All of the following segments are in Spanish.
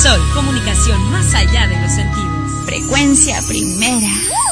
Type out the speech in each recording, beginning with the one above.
Sol, comunicación más allá de los sentidos. Frecuencia primera.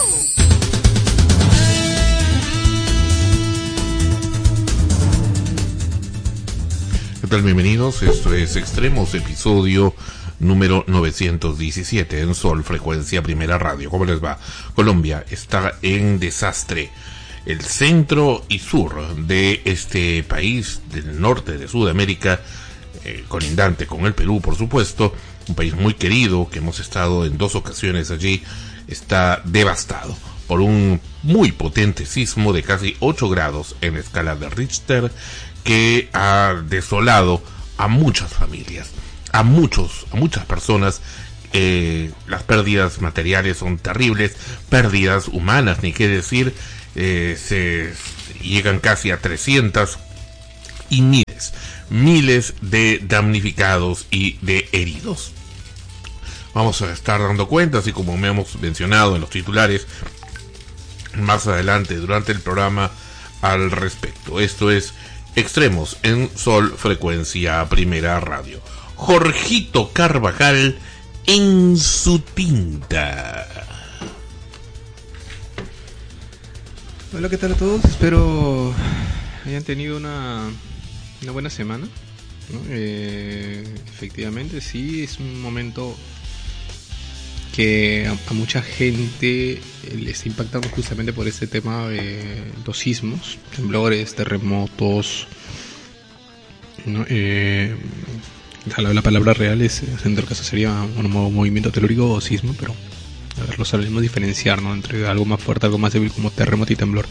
¿Qué tal? Bienvenidos, esto es Extremos, episodio número 917 en Sol, frecuencia primera radio. ¿Cómo les va? Colombia está en desastre. El centro y sur de este país, del norte de Sudamérica, colindante con el Perú, por supuesto, un país muy querido, que hemos estado en 2 ocasiones allí, está devastado por un muy potente sismo de casi 8 grados en la escala de Richter, que ha desolado a muchas familias, a muchas personas. Las pérdidas materiales son terribles, pérdidas humanas, ni qué decir, se llegan casi a 300 y miles de damnificados y de heridos. Vamos a estar dando cuenta, así como me hemos mencionado en los titulares, más adelante durante el programa al respecto. Esto es Extremos en Sol, frecuencia primera radio. Jorgito Carvajal en su tinta. Hola, ¿qué tal a todos? Espero hayan tenido una buena semana, ¿no? Efectivamente, sí, es un momento que a mucha gente le está impactando justamente por este tema de los sismos, temblores, terremotos, ¿no? La palabra real es, en todo caso sería un movimiento telúrico o sismo, pero a ver, lo sabemos diferenciar, ¿no? Entre algo más fuerte, algo más débil, como terremoto y temblor.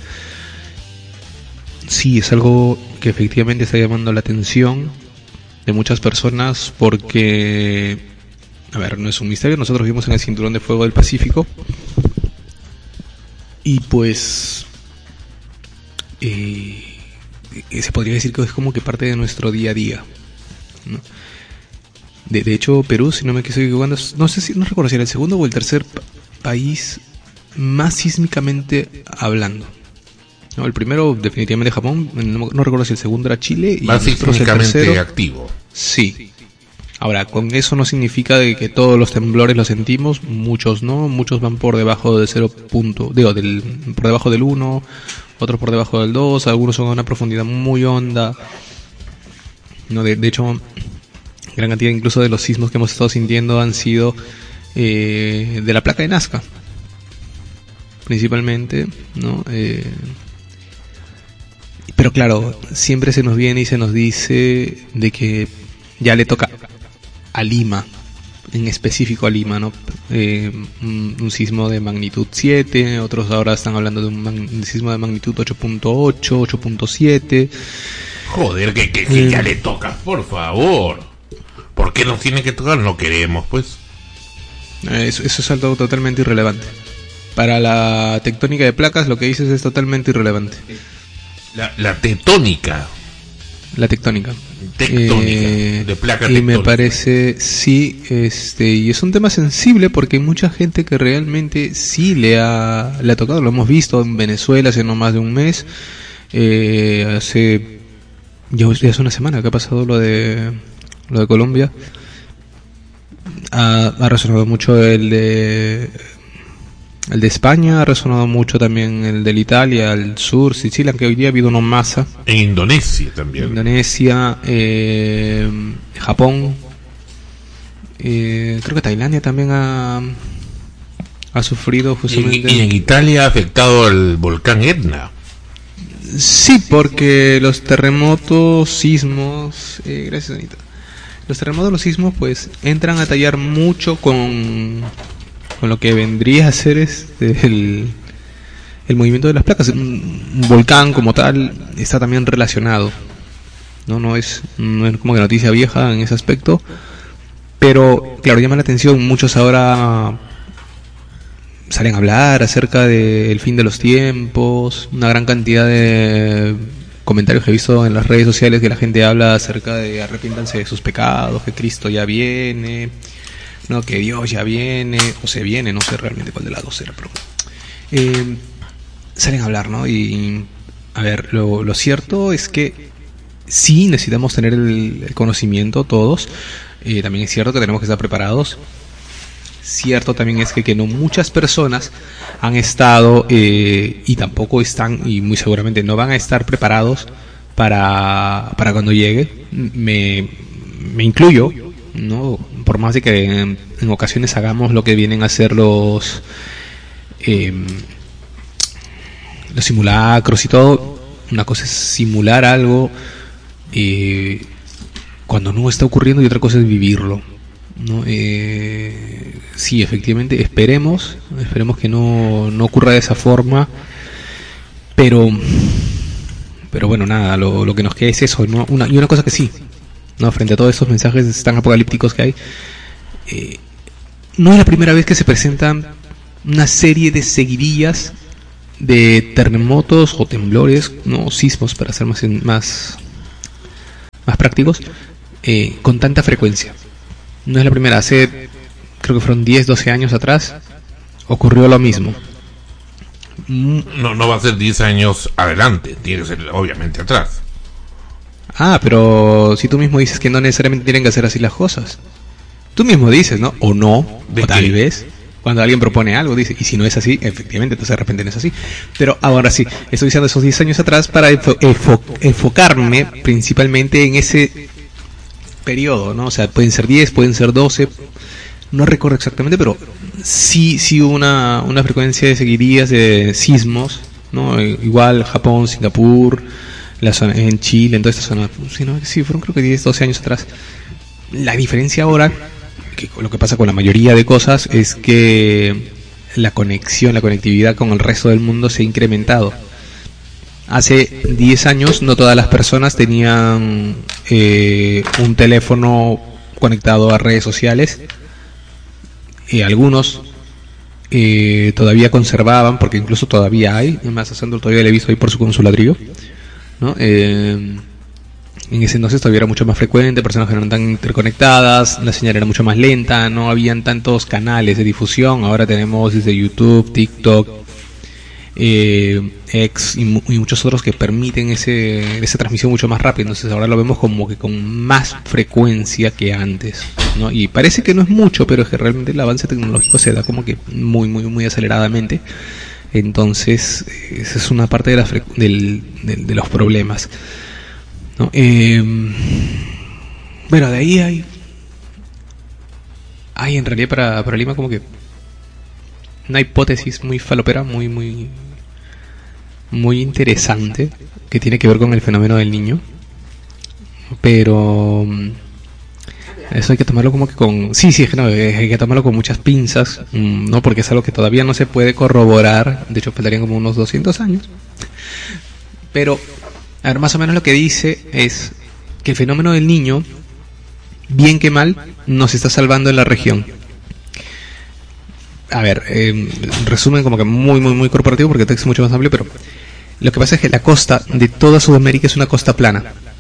Sí, es algo que efectivamente está llamando la atención de muchas personas porque, a ver, no es un misterio, nosotros vivimos en el cinturón de fuego del Pacífico y pues se podría decir que es como que parte de nuestro día a día, ¿no? De hecho, Perú, si no me estoy equivocando, no recuerdo si era el segundo o el tercer país más sísmicamente hablando. No, el primero definitivamente Japón, no recuerdo si el segundo era Chile y más sísmicamente activo. Sí. Ahora, con eso no significa de que todos los temblores los sentimos, muchos no, muchos van por debajo de por debajo del 1, otros por debajo del 2, algunos son a una profundidad muy honda. No, de hecho, gran cantidad incluso de los sismos que hemos estado sintiendo han sido de la placa de Nazca, principalmente, ¿no? Pero claro, siempre se nos viene y se nos dice de que ya le toca a Lima, en específico a Lima, ¿no? Un sismo de magnitud 7, otros ahora están hablando de un sismo de magnitud 8.8, 8.7. Joder, que ya le toca, por favor. ¿Por qué nos tiene que tocar? No queremos, pues. Eso es algo totalmente irrelevante. Para la tectónica de placas, lo que dices es totalmente irrelevante. La tectónica. La tectónica. De placas y tectónicas. me parece, sí, y es un tema sensible porque hay mucha gente que realmente sí le ha tocado. Lo hemos visto en Venezuela hace no más de un mes. Ya hace una semana que ha pasado lo de Colombia. Ha resonado mucho el de España, ha resonado mucho también el de Italia, el sur, Sicilia, que hoy día ha habido una masa. En Indonesia también. Indonesia, Japón, creo que Tailandia también ha sufrido justamente. Y en Italia ha afectado al volcán Etna. Sí, porque los terremotos, sismos, gracias Anita. Los terremotos, los sismos, pues entran a tallar mucho con lo que vendría a ser el movimiento de las placas. Un volcán como tal está también relacionado. No es como que noticia vieja en ese aspecto, pero claro, llama la atención. Muchos ahora salen a hablar acerca del fin de los tiempos, una gran cantidad de comentarios que he visto en las redes sociales que la gente habla acerca de arrepiéntanse de sus pecados, que Cristo ya viene, no, que Dios ya viene, o se viene, no sé realmente cuál de las dos era, pero salen a hablar, ¿no? Y a ver, lo cierto es que sí necesitamos tener el conocimiento todos. También es cierto que tenemos que estar preparados. Cierto también es que no muchas personas han estado y tampoco están, y muy seguramente no van a estar preparados para cuando llegue. Me incluyo, ¿no? Por más de que en ocasiones hagamos lo que vienen a ser los simulacros y todo. Una cosa es simular algo cuando no está ocurriendo, y otra cosa es vivirlo, ¿no? Sí, efectivamente, esperemos que no ocurra de esa forma, pero bueno, nada, lo que nos queda es eso, ¿no? Una cosa que sí, ¿no? Frente a todos estos mensajes tan apocalípticos que hay, no es la primera vez que se presentan una serie de seguidillas de terremotos o temblores, no sismos, para ser más prácticos, con tanta frecuencia. No es la primera. Hace, creo que fueron 10, 12 años atrás, ocurrió lo mismo. No va a ser 10 años adelante, tiene que ser obviamente atrás. Pero si tú mismo dices que no necesariamente tienen que hacer así las cosas. Tú mismo dices, ¿no? O no, o tal vez. Cuando alguien propone algo, dice, y si no es así, efectivamente, entonces de repente no es así. Pero ahora sí, estoy diciendo esos 10 años atrás para enfocarme principalmente en ese periodo, ¿no? O sea, pueden ser 10, pueden ser 12, no recuerdo exactamente, pero sí hubo una frecuencia de seguidillas de sismos, ¿no? Igual Japón, Singapur, la zona, en Chile, en toda esta zona. Sí, fueron creo que 10, 12 años atrás. La diferencia ahora, que lo que pasa con la mayoría de cosas, es que la conectividad con el resto del mundo se ha incrementado. Hace 10 años no todas las personas tenían un teléfono conectado a redes sociales. Algunos todavía conservaban, porque incluso todavía hay, además a Sandro todavía le he visto ahí por su ladrillo, ¿no? En ese entonces todavía era mucho más frecuente, personas que no eran tan interconectadas, la señal era mucho más lenta, no habían tantos canales de difusión. Ahora tenemos desde YouTube, TikTok, X y muchos otros que permiten esa transmisión mucho más rápida. Entonces ahora lo vemos como que con más frecuencia que antes, ¿no? Y parece que no es mucho, pero es que realmente el avance tecnológico se da como que muy aceleradamente. Entonces esa es una parte de los problemas, ¿no? Bueno, de ahí hay en realidad para Lima como que una hipótesis muy falopera, muy interesante, que tiene que ver con el fenómeno del niño, pero eso hay que tomarlo como que hay que tomarlo con muchas pinzas, no, porque es algo que todavía no se puede corroborar. De hecho faltarían como unos 200 años, pero a ver, más o menos lo que dice es que el fenómeno del niño, bien que mal, nos está salvando en la región. A ver, resumen como que muy corporativo, porque el texto es mucho más amplio, pero lo que pasa es que la costa de toda Sudamérica es una costa plana.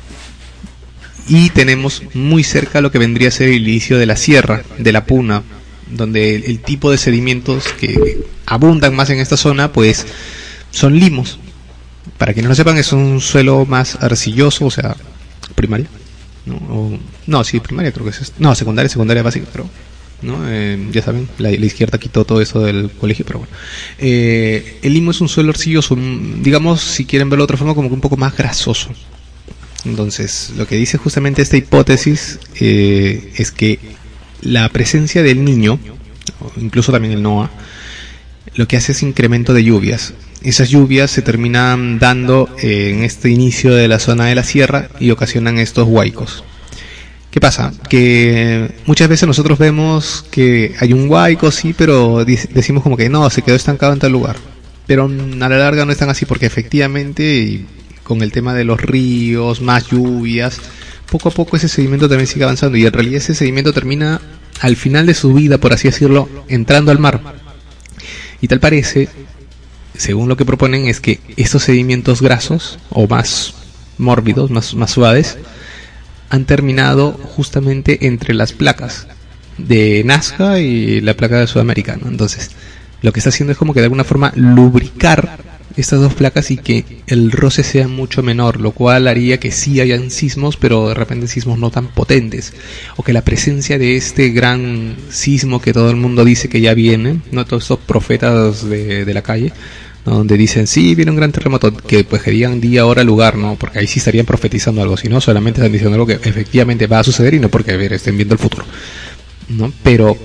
Y tenemos muy cerca lo que vendría a ser el inicio de la sierra, de la Puna, donde el tipo de sedimentos que abundan más en esta zona, pues son limos. Para quienes no lo sepan, es un suelo más arcilloso, o sea, primaria, ¿no? Sí, primaria creo que es esto. No, secundaria básica, pero ¿no? Ya saben, la izquierda quitó todo eso del colegio, pero bueno. El limo es un suelo arcilloso, digamos, si quieren verlo de otra forma, como que un poco más grasoso. Entonces, lo que dice justamente esta hipótesis es que la presencia del niño, incluso también el NOAA, lo que hace es incremento de lluvias. Esas lluvias se terminan dando en este inicio de la zona de la sierra y ocasionan estos huaicos. ¿Qué pasa? Que muchas veces nosotros vemos que hay un huaico, sí, pero decimos como que no, se quedó estancado en tal lugar. Pero a la larga no es tan así, porque efectivamente, y con el tema de los ríos, más lluvias, poco a poco ese sedimento también sigue avanzando, y en realidad ese sedimento termina al final de su vida, por así decirlo, entrando al mar. Y tal parece, según lo que proponen, es que estos sedimentos grasos o más mórbidos, más suaves, han terminado justamente entre las placas de Nazca y la placa de Sudamérica, ¿no? Entonces, lo que está haciendo es como que de alguna forma lubricar estas dos placas y que el roce sea mucho menor, lo cual haría que sí hayan sismos, pero de repente sismos no tan potentes, o que la presencia de este gran sismo que todo el mundo dice que ya viene, no todos estos profetas de la calle, ¿no? Donde dicen sí viene un gran terremoto, que pues que digan día, hora, lugar, no, porque ahí sí estarían profetizando algo, si no solamente están diciendo algo que efectivamente va a suceder y no porque estén viendo el futuro, ¿no? Pero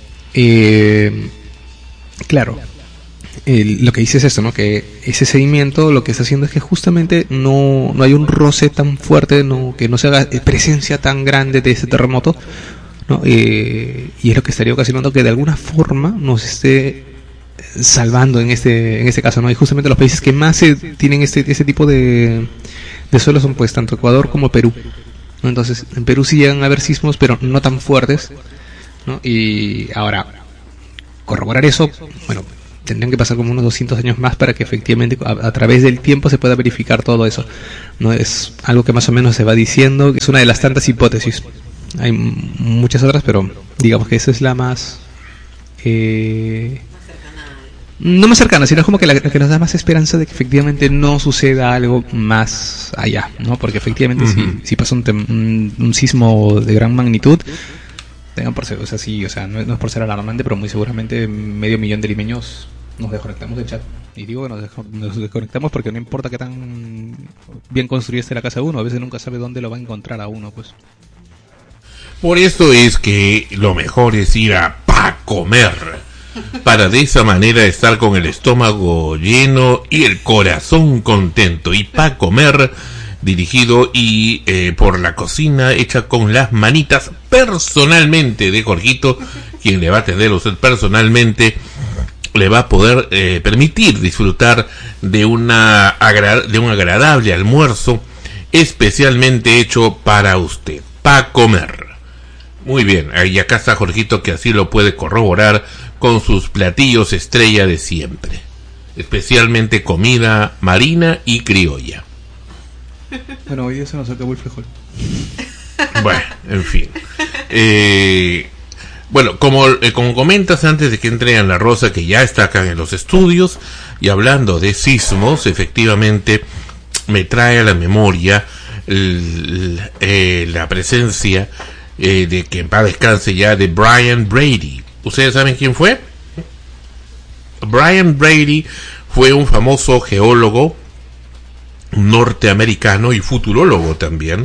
claro, lo que dice es esto, ¿no? Que ese seguimiento lo que está haciendo es que justamente no hay un roce tan fuerte, que no se haga presencia tan grande de ese terremoto, ¿no? Y es lo que estaría ocasionando que de alguna forma nos esté salvando en este caso, ¿no? Y justamente los países que más tienen ese tipo de suelos son pues tanto Ecuador como Perú, ¿no? Entonces en Perú sí llegan a haber sismos, pero no tan fuertes, ¿no? Y ahora corroborar eso, bueno, tendrían que pasar como unos 200 años más para que efectivamente a través del tiempo se pueda verificar todo eso, ¿no? Es algo que más o menos se va diciendo, que es una de las tantas hipótesis. Hay muchas otras, pero digamos que esa es la más no más cercana, sino como que la que nos da más esperanza de que efectivamente no suceda algo más allá, ¿no? Porque efectivamente si pasa un sismo de gran magnitud, tengan por ser, o sea, sí, o sea, no es por ser alarmante, pero muy seguramente 500.000 de limeños nos desconectamos del chat. Y digo que nos desconectamos porque no importa qué tan bien construida esté la casa de uno, a veces nunca sabe dónde lo va a encontrar a uno, pues. Por esto es que lo mejor es ir a comer, para de esa manera estar con el estómago lleno y el corazón contento. Y comer, dirigido y por la cocina hecha con las manitas personalmente de Jorgito, quien le va a atender a usted personalmente, le va a poder permitir disfrutar de un agradable almuerzo especialmente hecho para usted. Comer. Muy bien, y acá está Jorgito, que así lo puede corroborar con sus platillos estrella de siempre, especialmente comida marina y criolla. Bueno, hoy día se nos acabó el frijol. Bueno, en fin. Bueno, como comentas antes de que entre Ana Rosa, que ya está acá en los estudios, y hablando de sismos, efectivamente me trae a la memoria la presencia de que en paz descanse ya de Brian Brady. ¿Ustedes saben quién fue? Brian Brady fue un famoso geólogo norteamericano y futurólogo también,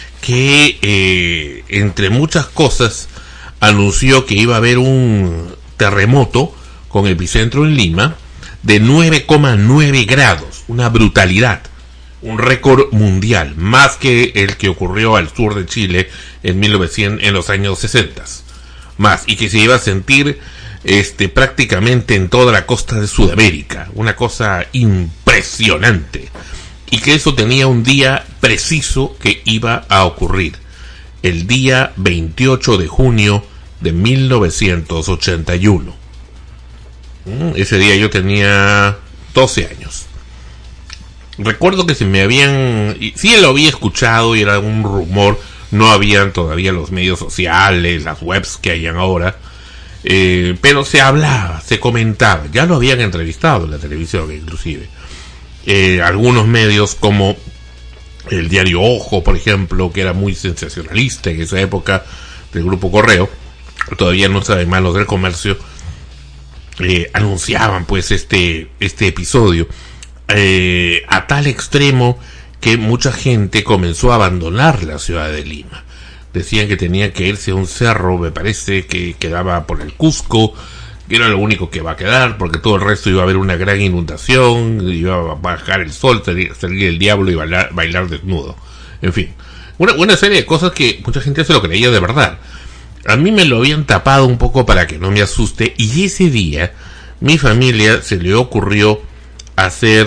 que entre muchas cosas anunció que iba a haber un terremoto con epicentro en Lima de 9,9 grados, una brutalidad, un récord mundial, más que el que ocurrió al sur de Chile en los años 60, más, y que se iba a sentir prácticamente en toda la costa de Sudamérica, una cosa impresionante, y que eso tenía un día preciso que iba a ocurrir, el día 28 de junio de 1981. Ese día yo tenía 12 años. Recuerdo que sí lo había escuchado y era un rumor, no habían todavía los medios sociales, las webs que hayan ahora, pero se hablaba, se comentaba, ya lo habían entrevistado en la televisión inclusive. Algunos medios como el diario Ojo, por ejemplo, que era muy sensacionalista en esa época, del Grupo Correo, todavía no sabe manos del comercio, anunciaban pues este episodio, a tal extremo que mucha gente comenzó a abandonar la ciudad de Lima. Decían que tenía que irse a un cerro, me parece que quedaba por el Cusco, que era lo único que va a quedar, porque todo el resto iba a haber una gran inundación, iba a bajar el sol, salir el diablo y bailar desnudo. En fin, una serie de cosas que mucha gente se lo creía de verdad. A mí me lo habían tapado un poco para que no me asuste, y ese día mi familia se le ocurrió hacer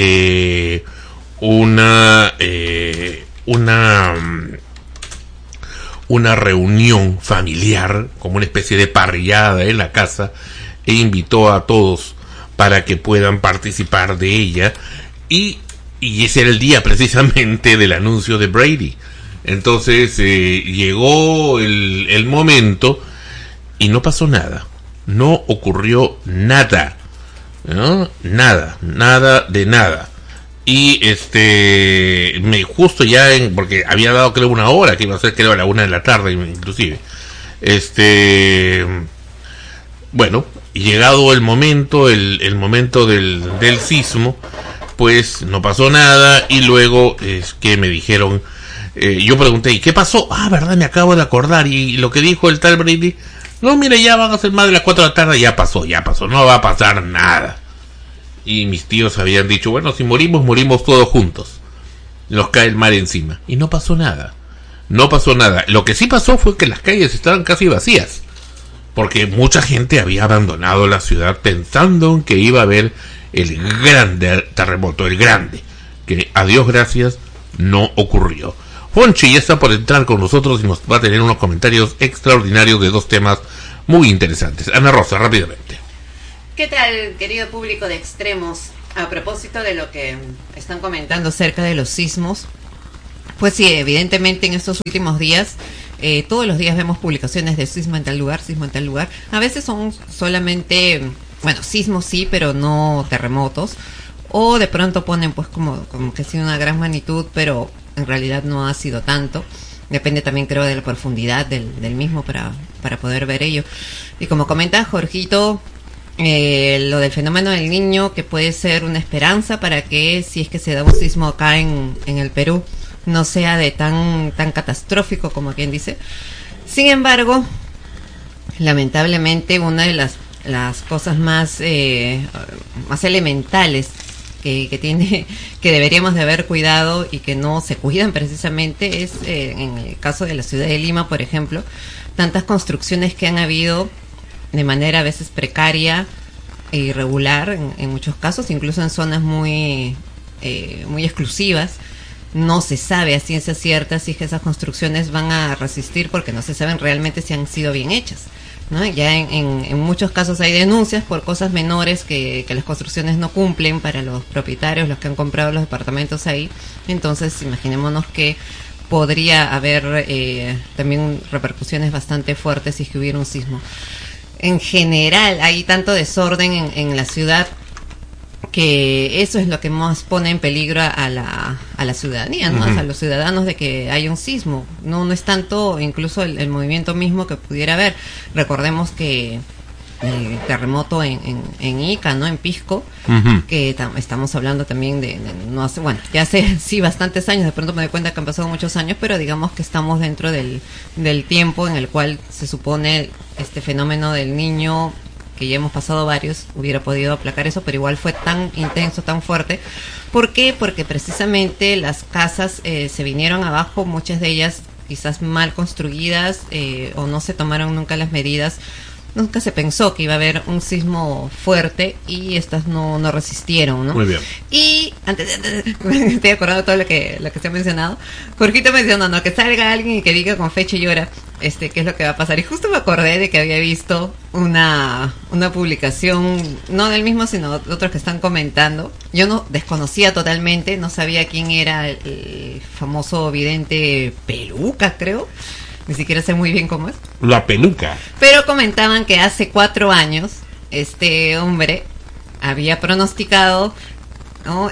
una reunión familiar, como una especie de parrillada en la casa, e invitó a todos para que puedan participar de ella, y ese era el día precisamente del anuncio de Brady. Entonces llegó el momento y no pasó nada, no ocurrió nada. ¿no? Nada de nada. Y justo ya porque había dado creo una hora, que iba a ser creo a la 1 de la tarde inclusive. Bueno, llegado el momento, el momento del sismo, pues no pasó nada. Y luego es que me dijeron, yo pregunté, ¿y qué pasó? Ah, verdad, me acabo de acordar. Y lo que dijo el tal Brady, no, mire, ya van a ser más de las 4 de la tarde. Ya pasó, no va a pasar nada. Y mis tíos habían dicho, bueno, si morimos todos juntos, nos cae el mar encima. Y no pasó nada. Lo que sí pasó fue que las calles estaban casi vacías, porque mucha gente había abandonado la ciudad pensando en que iba a haber el grande terremoto, el grande, que a Dios gracias no ocurrió. Fonchi ya está por entrar con nosotros y nos va a tener unos comentarios extraordinarios de 2 temas muy interesantes. Ana Rosa, rápidamente. ¿Qué tal, querido público de Extremos? A propósito de lo que están comentando acerca de los sismos, pues sí, evidentemente en estos últimos días, todos los días vemos publicaciones de sismo en tal lugar. A veces son solamente, bueno, sismos sí, pero no terremotos. O de pronto ponen pues como que ha sido una gran magnitud, pero en realidad no ha sido tanto. Depende también, creo, de la profundidad del mismo para poder ver ello. Y como comenta Jorgito, lo del fenómeno del Niño, que puede ser una esperanza para que, si es que se da un sismo acá en el Perú, no sea de tan catastrófico como quien dice. Sin embargo, lamentablemente una de las cosas más elementales que deberíamos de haber cuidado y que no se cuidan precisamente es, en el caso de la ciudad de Lima, por ejemplo, tantas construcciones que han habido de manera a veces precaria e irregular en muchos casos, incluso en zonas muy exclusivas. No se sabe a ciencia cierta si es que esas construcciones van a resistir, porque no se saben realmente si han sido bien hechas, ¿no? Ya en muchos casos hay denuncias por cosas menores que las construcciones no cumplen para los propietarios, los que han comprado los departamentos ahí. Entonces, imaginémonos que podría haber también repercusiones bastante fuertes si es que hubiera un sismo. En general, hay tanto desorden en la ciudad que eso es lo que más pone en peligro a la ciudadanía, ¿no? Uh-huh. A los ciudadanos, de que haya un sismo. No es tanto incluso el movimiento mismo que pudiera haber. Recordemos que el terremoto en Ica, ¿no? En Pisco, uh-huh, que estamos hablando también de no hace, bueno, ya hace sí bastantes años. De pronto me doy cuenta que han pasado muchos años, pero digamos que estamos dentro del tiempo en el cual se supone este fenómeno del Niño, que ya hemos pasado varios, hubiera podido aplacar eso, pero igual fue tan intenso, tan fuerte. ¿Por qué? Porque precisamente las casas se vinieron abajo, muchas de ellas quizás mal construidas, o no se tomaron nunca las medidas. Nunca se pensó que iba a haber un sismo fuerte y estas no resistieron, ¿no? Muy bien. Y antes me estoy acordando de todo lo que se ha mencionado. Jorgito mencionó, ¿no? Que salga alguien y que diga con fecha y hora qué es lo que va a pasar. Y justo me acordé de que había visto una publicación, no del mismo, sino de otros que están comentando. Yo no desconocía totalmente, no sabía quién era el famoso vidente Peluca, creo. Ni siquiera sé muy bien cómo es. La Peluca. Pero comentaban que hace 4 años este hombre había pronosticado, ¿no?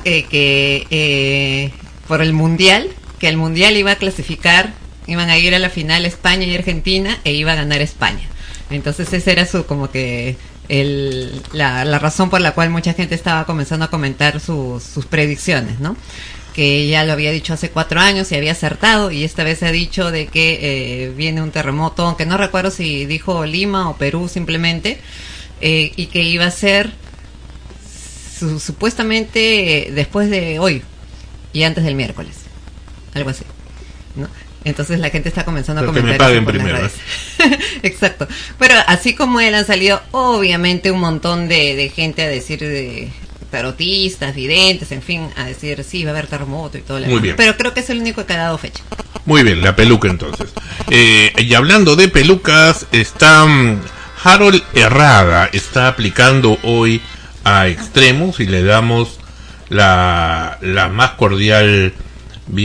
Que por el Mundial, que el Mundial iba a clasificar, iban a ir a la final España y Argentina, e iba a ganar España. Entonces esa era como que la razón por la cual mucha gente estaba comenzando a comentar sus predicciones, ¿no? Que ya lo había dicho hace 4 años y había acertado, y esta vez se ha dicho de que viene un terremoto, aunque no recuerdo si dijo Lima o Perú simplemente, y que iba a ser supuestamente después de hoy y antes del miércoles, algo así, ¿no? Entonces la gente está comenzando a comentar. Que me paguen primero. Exacto. Pero así como él, han salido obviamente un montón de gente a decir, tarotistas, videntes, en fin, a decir sí, va a haber terremoto y todo lo demás. Pero creo que es el único que ha dado fecha. Muy bien, la peluca entonces. Y hablando de pelucas, está Harold Herrada, está aplicando hoy a Extremos, y le damos la más cordial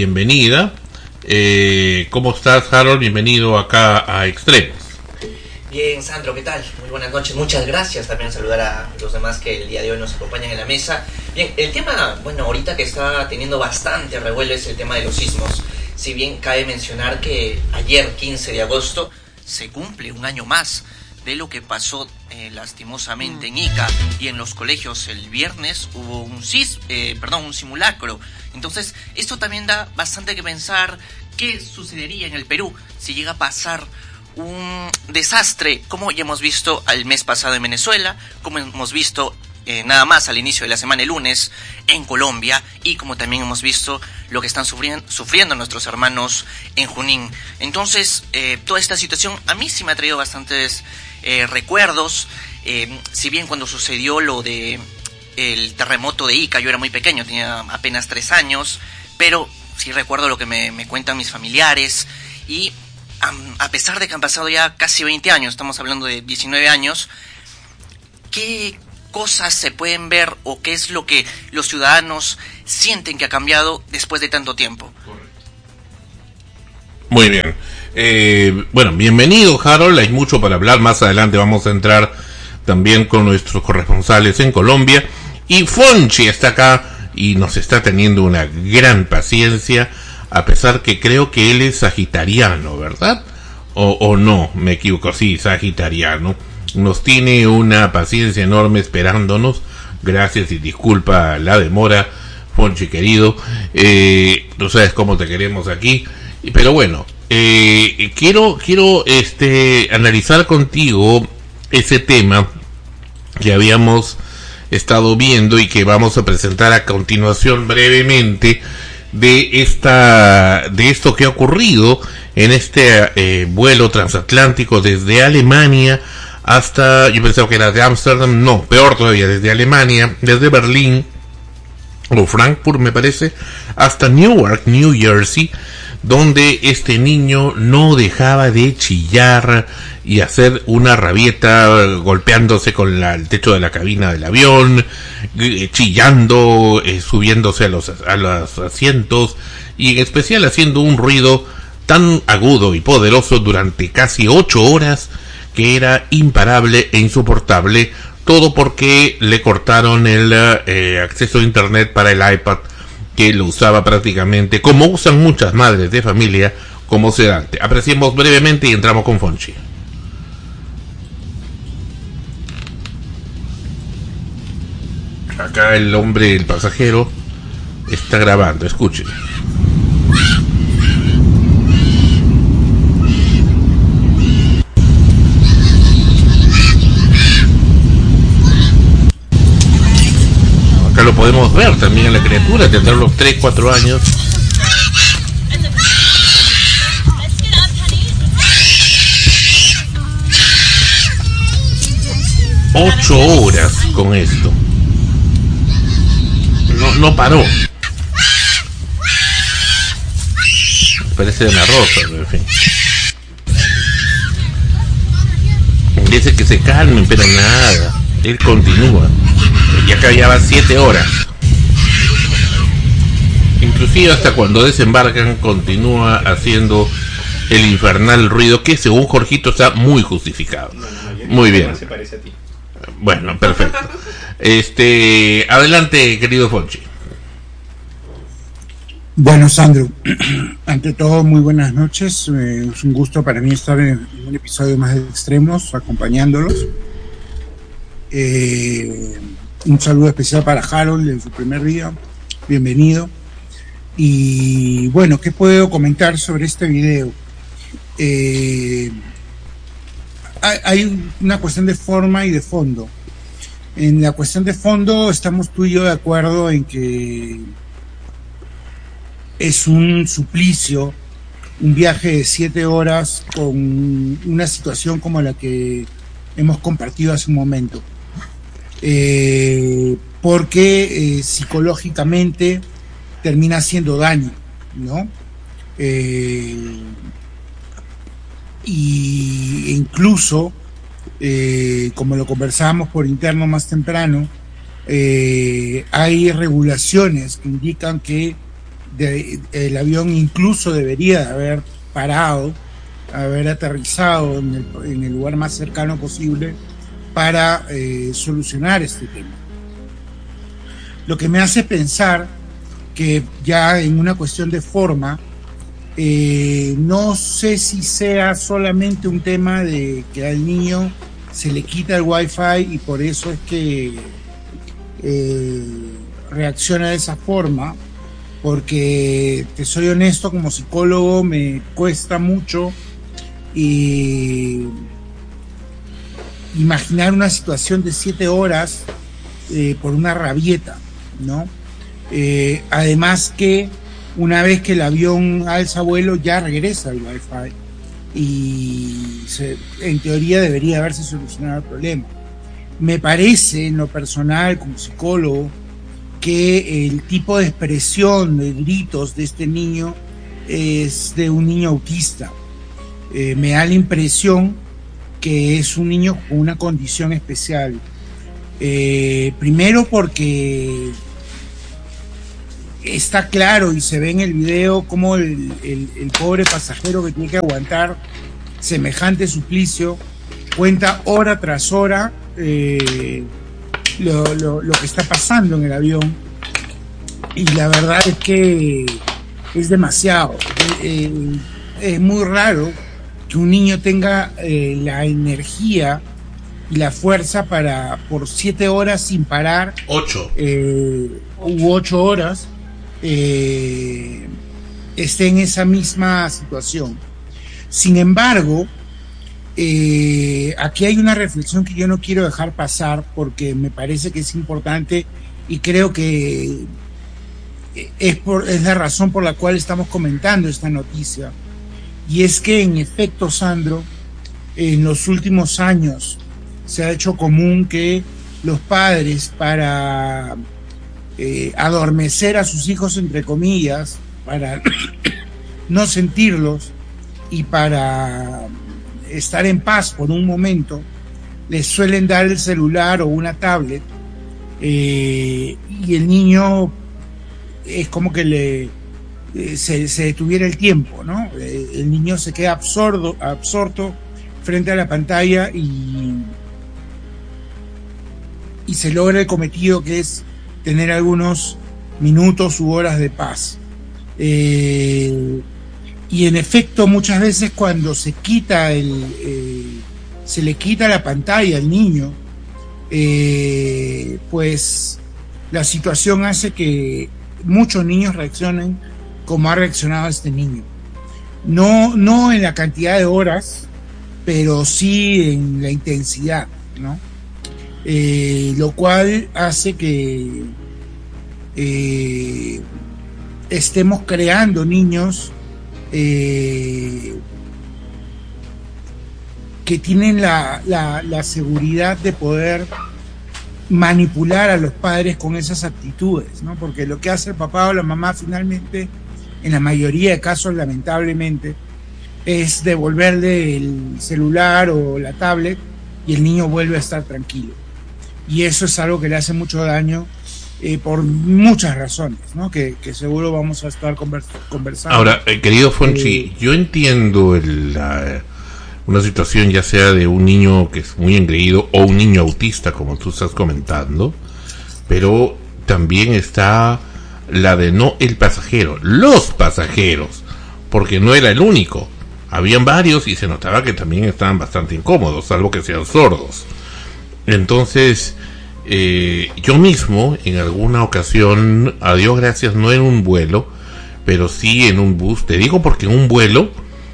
bienvenida. ¿Cómo estás, Harold? Bienvenido acá a Extremos. Bien, Sandro, ¿qué tal? Muy buenas noches, muchas gracias. También saludar a los demás que el día de hoy nos acompañan en la mesa. Bien, el tema, bueno, ahorita que está teniendo bastante revuelo es el tema de los sismos. Si bien cabe mencionar que ayer, 15 de agosto, se cumple un año más de lo que pasó lastimosamente en Ica y en los colegios. El viernes hubo un simulacro. Entonces, esto también da bastante que pensar qué sucedería en el Perú si llega a pasar un desastre, como ya hemos visto el mes pasado en Venezuela, como hemos visto nada más al inicio de la semana, el lunes, en Colombia, y como también hemos visto lo que están sufriendo nuestros hermanos en Junín. Entonces, toda esta situación a mí sí me ha traído bastantes recuerdos. Si bien cuando sucedió lo de el terremoto de Ica, yo era muy pequeño, tenía apenas 3 años, pero sí recuerdo lo que me cuentan mis familiares, y a pesar de que han pasado ya casi 20 años, estamos hablando de 19 años, ¿qué cosas se pueden ver o qué es lo que los ciudadanos sienten que ha cambiado después de tanto tiempo? Muy bien. Bueno, bienvenido, Harold. Hay mucho para hablar. Más adelante vamos a entrar también con nuestros corresponsales en Colombia. Y Fonchi está acá y nos está teniendo una gran paciencia, a pesar que creo que él es sagitariano, ¿verdad? O no, me equivoco, sí, sagitariano. Nos tiene una paciencia enorme esperándonos. Gracias y disculpa la demora, Fonchi querido. Tú sabes cómo te queremos aquí. Pero bueno, quiero analizar contigo ese tema que habíamos estado viendo y que vamos a presentar a continuación brevemente, de esto que ha ocurrido en este vuelo transatlántico desde Alemania hasta, yo pensaba que era de Ámsterdam, no, peor todavía, desde Alemania, desde Berlín o Frankfurt me parece, hasta Newark, New Jersey, donde este niño no dejaba de chillar y hacer una rabieta, golpeándose con el techo de la cabina del avión, chillando, subiéndose a los asientos, y en especial haciendo un ruido tan agudo y poderoso durante casi 8 horas que era imparable e insoportable, todo porque le cortaron el acceso a internet para el iPad, que lo usaba prácticamente, como usan muchas madres de familia, como sedante. Apreciemos brevemente y entramos con Fonchi. Acá el hombre, el pasajero, está grabando, escuchen. Acá lo podemos ver también a la criatura, tendrá unos 3-4 años. Ocho horas con esto. No paró. Parece de una rosa, pero en fin. Dice que se calmen, pero nada. Él continúa. Y acá ya va 7 horas. Inclusive hasta cuando desembarcan continúa haciendo el infernal ruido, que según Jorgito está muy justificado. Muy bien. Se parece a ti. Bueno, perfecto. Adelante, querido Fonchi. Bueno, Sandro, ante todo, muy buenas noches. Es un gusto para mí estar en un episodio más de Extremos, acompañándolos. Un saludo especial para Harold en su primer día. Bienvenido. Y bueno, ¿qué puedo comentar sobre este video? Hay una cuestión de forma y de fondo. En la cuestión de fondo estamos tú y yo de acuerdo en que es un suplicio, un viaje de 7 horas con una situación como la que hemos compartido hace un momento. Porque psicológicamente termina haciendo daño, ¿no? Y incluso, como lo conversábamos por interno más temprano, hay regulaciones que indican que el avión incluso debería haber parado haber aterrizado en el lugar más cercano posible para solucionar este tema. Lo que me hace pensar que ya en una cuestión de forma, no sé si sea solamente un tema de que al niño se le quita el wifi y por eso es que reacciona de esa forma, porque te soy honesto, como psicólogo me cuesta mucho imaginar una situación de 7 horas por una rabieta, ¿no? Además que una vez que el avión alza vuelo ya regresa el wifi y en teoría debería haberse solucionado el problema. Me parece, en lo personal, como psicólogo, que el tipo de expresión de gritos de este niño es de un niño autista. Me da la impresión que es un niño con una condición especial. Primero porque está claro y se ve en el video cómo el pobre pasajero que tiene que aguantar semejante suplicio cuenta hora tras hora lo que está pasando en el avión, y la verdad es que es demasiado. Es muy raro que un niño tenga la energía y la fuerza para por 7 horas sin parar, 8 u 8 horas, esté en esa misma situación. Sin embargo, aquí hay una reflexión que yo no quiero dejar pasar porque me parece que es importante y creo que es la razón por la cual estamos comentando esta noticia. Y es que, en efecto, Sandro, en los últimos años se ha hecho común que los padres, para adormecer a sus hijos, entre comillas, para no sentirlos y para estar en paz por un momento, les suelen dar el celular o una tablet, y el niño es como que se detuviera el tiempo, ¿no? El niño se queda absorto frente a la pantalla y se logra el cometido, que es tener algunos minutos u horas de paz. Y en efecto, muchas veces cuando se le quita la pantalla al niño, pues la situación hace que muchos niños reaccionen como ha reaccionado este niño. No en la cantidad de horas, pero sí en la intensidad, ¿no? Lo cual hace que estemos creando niños que tienen la seguridad de poder manipular a los padres con esas actitudes, ¿no? Porque lo que hace el papá o la mamá finalmente, en la mayoría de casos, lamentablemente, es devolverle el celular o la tablet y el niño vuelve a estar tranquilo. Y eso es algo que le hace mucho daño, por muchas razones, ¿no? Que seguro vamos a estar conversando. Ahora, querido Fonchi, yo entiendo una situación, ya sea de un niño que es muy engreído o un niño autista, como tú estás comentando, pero también está la de no el pasajero, los pasajeros, porque no era el único. Habían varios y se notaba que también estaban bastante incómodos, salvo que sean sordos. Entonces, yo mismo, en alguna ocasión, a Dios gracias, no en un vuelo, pero sí en un bus. Te digo porque en un vuelo,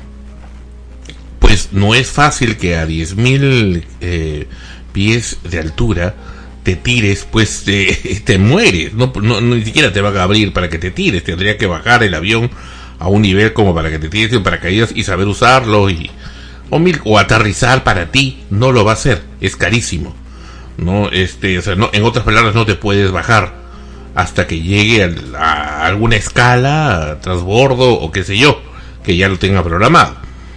pues no es fácil que a 10.000 pies de altura te tires, pues te mueres. No, ni siquiera te van a abrir para que te tires. Tendría que bajar el avión a un nivel como para que te tires en paracaídas y saber usarlo, o aterrizar para ti. No lo va a hacer, es carísimo. No, o sea, no, en otras palabras, no te puedes bajar hasta que llegue a alguna escala, a transbordo o qué sé yo, que ya lo tenga programado.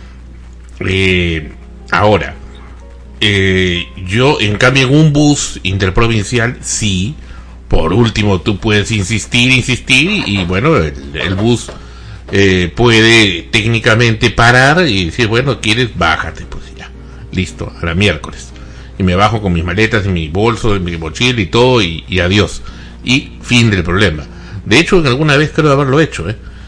Ahora, yo en cambio en un bus interprovincial, sí, por último tú puedes insistir y bueno, el bus puede técnicamente parar y decir, bueno, ¿quieres? Bájate, pues ya, listo, a la miércoles. Y me bajo con mis maletas y mi bolso, mi mochila y todo, y adiós. Y fin del problema. De hecho, alguna vez creo haberlo hecho,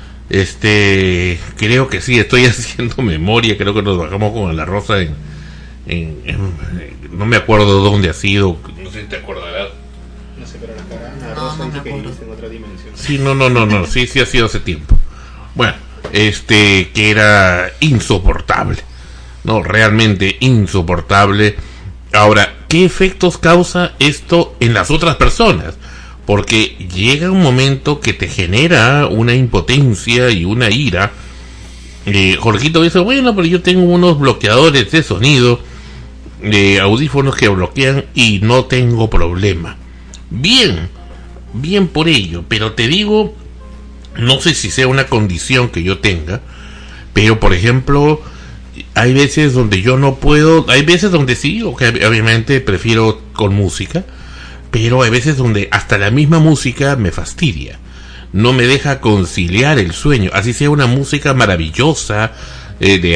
creo que sí, estoy haciendo memoria, creo que nos bajamos con la Rosa en no me acuerdo dónde ha sido, no sé si te acordarás. No sé, pero la Rosa dice que viviste en otra dimensión. Sí, no, sí ha sido hace tiempo. Bueno, que era insoportable, no, realmente insoportable. Ahora, ¿qué efectos causa esto en las otras personas? Porque llega un momento que te genera una impotencia y una ira. Jorgito dice, bueno, pero yo tengo unos bloqueadores de sonido, audífonos que bloquean y no tengo problema. Bien por ello, pero te digo, no sé si sea una condición que yo tenga, pero por ejemplo, hay veces donde yo no puedo, hay veces donde sí, obviamente prefiero con música, pero hay veces donde hasta la misma música me fastidia, no me deja conciliar el sueño, así sea una música maravillosa, de